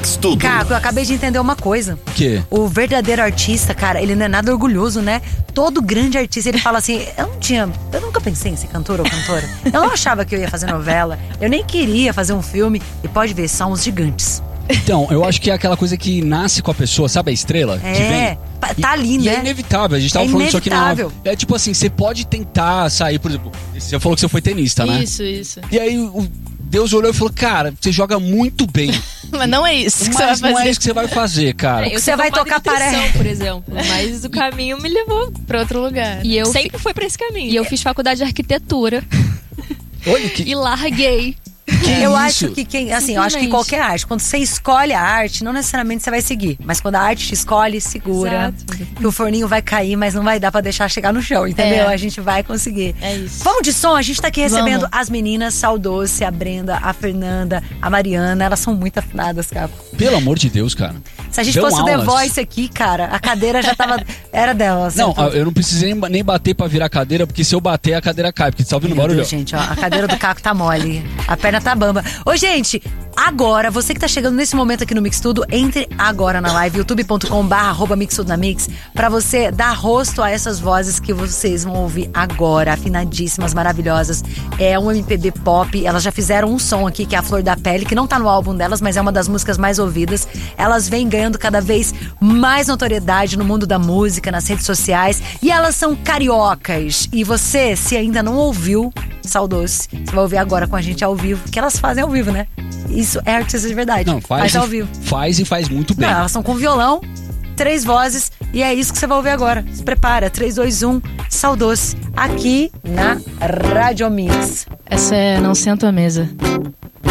Mix Tudo. Caco, eu acabei de entender uma coisa. O quê? O verdadeiro artista, cara, ele não é nada orgulhoso, né? Todo grande artista, ele fala assim, eu nunca pensei em ser cantor ou cantora. Eu não achava que eu ia fazer novela, eu nem queria fazer um filme. E pode ver, são os gigantes. Então, eu acho que é aquela coisa que nasce com a pessoa, sabe a estrela? Que vem? Tá ali, né? E é inevitável, a gente tava falando isso aqui na... É tipo assim, você pode tentar sair, por exemplo, você falou que você foi tenista, né? Isso. E aí Deus olhou e falou, cara, você joga muito bem. Mas não é isso que você vai fazer. Não é isso que você vai fazer, cara. Você vai tocar paré, por exemplo. Mas o caminho me levou pra outro lugar. E eu sempre foi pra esse caminho. E eu fiz faculdade de arquitetura. Olha que... E larguei. Eu acho que eu acho que qualquer arte, quando você escolhe a arte, não necessariamente você vai seguir, mas quando a arte te escolhe, segura. Que o forninho vai cair, mas não vai dar pra deixar chegar no chão, entendeu? A gente vai conseguir. É isso. Vamos de som, a gente tá aqui recebendo as meninas, Saldoce, a Brenda, a Fernanda, a Mariana, elas são muito afinadas, cara. Pelo amor de Deus, cara. Se a gente fosse o The Voice aqui, cara, a cadeira já tava... Era delas. Não, eu não precisei nem bater pra virar a cadeira, porque se eu bater, a cadeira cai, porque você tá ouvindo barulho. Gente, ó, a cadeira do Caco tá mole, a perna tá bamba. Ô, gente, agora, você que tá chegando nesse momento aqui no Mix Tudo, entre agora na live, youtube.com/mixtudonamix, pra você dar rosto a essas vozes que vocês vão ouvir agora, afinadíssimas, maravilhosas. É um MPB pop, elas já fizeram um som aqui, que é a Flor da Pele, que não tá no álbum delas, mas é uma das músicas mais ouvidas. Elas vêm ganhando cada vez mais notoriedade no mundo da música, nas redes sociais, e elas são cariocas. E você, se ainda não ouviu Saldoce, você vai ouvir agora com a gente ao vivo, que elas fazem ao vivo, né? Isso é artista de verdade. Não, faz ao vivo. Faz e faz muito bem. Não, elas são com violão, 3 vozes, e é isso que você vai ouvir agora. Se prepara, 3, 2, 1, Saldoce, aqui na Rádio Mix. Essa é Não Sento à Mesa.